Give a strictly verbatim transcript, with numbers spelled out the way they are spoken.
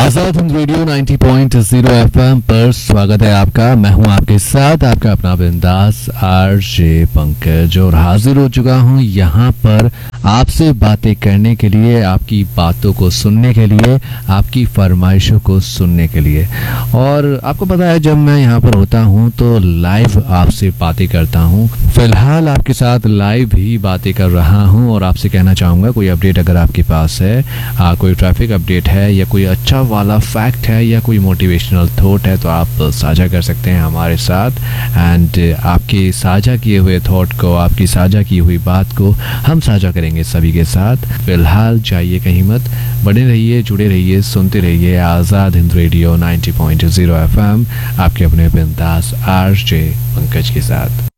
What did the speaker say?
Azad Hind radio नब्बे point zero FM पर स्वागत है आपका। मैं हूं आपके साथ आपका अपना बिंदास आरजे पंकज और हाजिर हो चुका हूं यहां पर आपसे बातें करने के लिए, आपकी बातों को सुनने के लिए, आपकी फरमाइशों को सुनने के लिए। और आपको पता है जब मैं यहां पर होता हूं तो लाइव आपसे बातें करता हूं। फिलहाल आपके साथ लाइव ही बातें कर रहा हूं और आपसे कहना चाहूँगा कोई अपडेट अगर आपके पास है, आ, कोई ट्रैफिक अपडेट है या कोई अच्छा वाला फैक्ट है या कोई मोटिवेशनल थॉट है तो आप साझा कर सकते हैं हमारे साथ। एंड आपके साझा किए हुए थॉट को, आपकी साझा की हुई बात को हम साझा करेंगे सभी के साथ। फिलहाल जाइए कहीं मत, बने रहिए, जुड़े रहिए, सुनते रहिए आज़ाद हिंद रेडियो नब्बे पॉइंट ज़ीरो एफएम, आपके अपने बिंदास आरजे पंकज के साथ।